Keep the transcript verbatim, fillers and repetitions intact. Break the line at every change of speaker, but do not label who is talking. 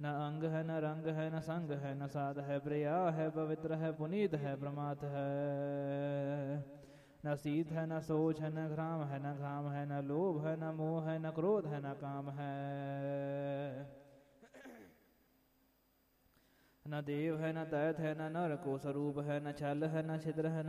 न अंग है न रंग है न संग है न साध है प्रिया है पवित्र है पुनीत है प्रमात है न शीत है न सोच है न घ्राम है न घाम है न लोभ है न मोह है न क्रोध है न काम है न देव है न दैत है न नर को स्वरूप है न छल है न छिद्र है